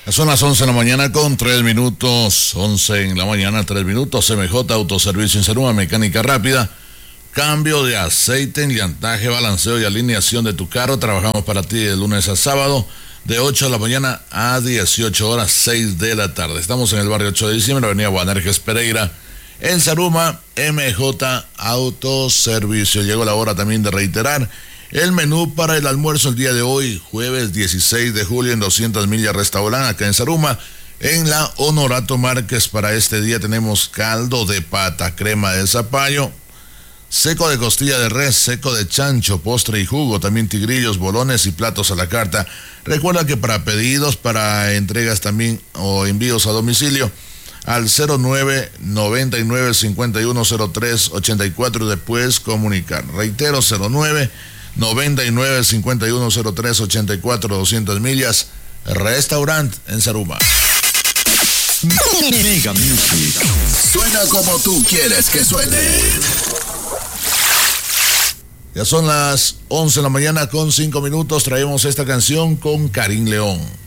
Son las 11 de la mañana con 3 minutos. 11 en la mañana, 3 minutos. MJ Autoservicio en Saruma, mecánica rápida. Cambio de aceite, enllantaje, balanceo y alineación de tu carro. Trabajamos para ti de lunes a sábado, de 8 de la mañana a 18 horas, 6 de la tarde. Estamos en el barrio 8 de diciembre, avenida Boanerges Pereira, en Saruma, MJ Autoservicio. Llegó la hora también de reiterar el menú para el almuerzo el día de hoy, jueves 16 de julio, en 200 millas restaurante acá en Saruma, en la Honorato Márquez. Para este día tenemos caldo de pata, crema de zapallo, seco de costilla de res, seco de chancho, postre y jugo, también tigrillos, bolones y platos a la carta. Recuerda que para pedidos, para entregas también o envíos a domicilio, al 09-99-5103-84 después comunicar. Reitero, 09-99-5103-84, 200 millas, restaurante en Saruma. Mega Music. Suena como tú quieres que suene. Ya son las 11 de la mañana con 5 minutos. Traemos esta canción con Karim León.